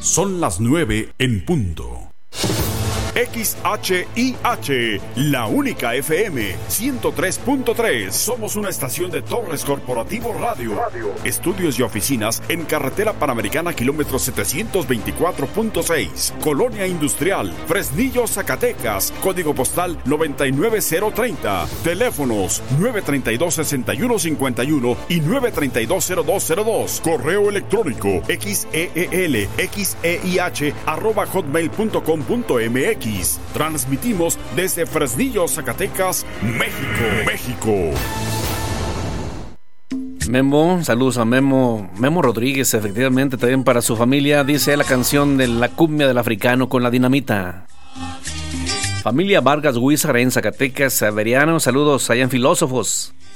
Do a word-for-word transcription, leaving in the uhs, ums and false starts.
Son las nueve en punto. X H I H, la única F M ciento tres punto tres. Somos una estación de Torres Corporativo Radio. Radio. Estudios y oficinas en Carretera Panamericana, kilómetro setecientos veinticuatro punto seis. Colonia Industrial, Fresnillo, Zacatecas. Código postal noventa y nueve cero treinta. Teléfonos nueve treinta y dos, sesenta y uno cincuenta y uno y nueve treinta y dos, cero dos cero dos. Correo electrónico xeel xeih arroba hotmail punto com punto mx. Transmitimos desde Fresnillo, Zacatecas, México. México. Memo, saludos a Memo, Memo Rodríguez, efectivamente, también para su familia, dice la canción de la cumbia del africano con la dinamita. Familia Vargas Huizar en Zacatecas, Severiano, saludos allá en Filósofos.